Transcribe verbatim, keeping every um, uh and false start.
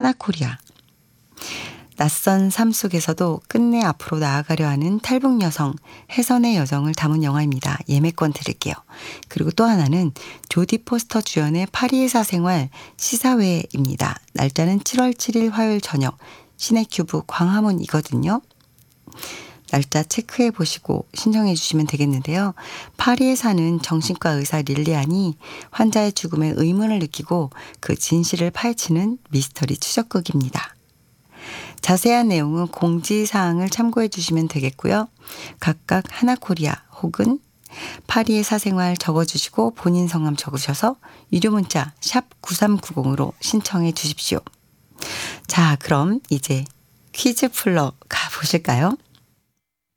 하나코리아. 낯선 삶 속에서도 끝내 앞으로 나아가려 하는 탈북 여성, 혜선의 여정을 담은 영화입니다. 예매권 드릴게요. 그리고 또 하나는 조디 포스터 주연의 파리의 사생활 시사회입니다. 날짜는 칠월 칠일 화요일 저녁 시네큐브 광화문이거든요. 날짜 체크해 보시고 신청해 주시면 되겠는데요. 파리에 사는 정신과 의사 릴리안이 환자의 죽음에 의문을 느끼고 그 진실을 파헤치는 미스터리 추적극입니다. 자세한 내용은 공지사항을 참고해 주시면 되겠고요. 각각 하나코리아 혹은 파리의 사생활 적어주시고 본인 성함 적으셔서 유료 문자 샵 구삼구공으로 신청해 주십시오. 자, 그럼 이제 퀴즈 풀러 가보실까요?